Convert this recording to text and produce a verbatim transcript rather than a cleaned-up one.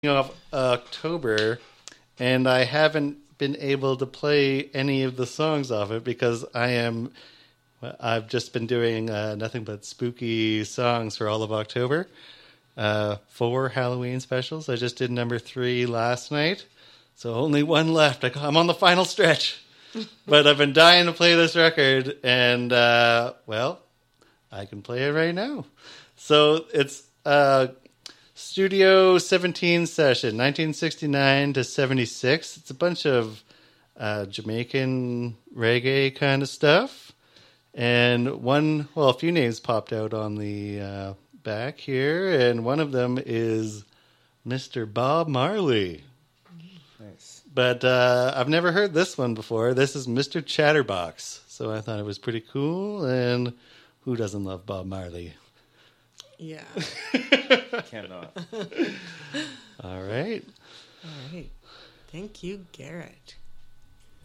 of October, and I haven't been able to play any of the songs off it because I am. I've just been doing uh, nothing but spooky songs for all of October. Uh, four Halloween specials. I just did number three last night, so only one left. I- I'm on the final stretch, but I've been dying to play this record, and uh, well, I can play it right now. So it's uh, Studio seventeen session, nineteen sixty-nine to seventy-six. It's a bunch of uh, Jamaican reggae kind of stuff. And one, well, a few names popped out on the uh, back here, and one of them is Mister Bob Marley. Nice. But uh, I've never heard this one before. This is Mister Chatterbox. So I thought it was pretty cool, and who doesn't love Bob Marley? Yeah. Cannot. All right. All right. Thank you, Garrett.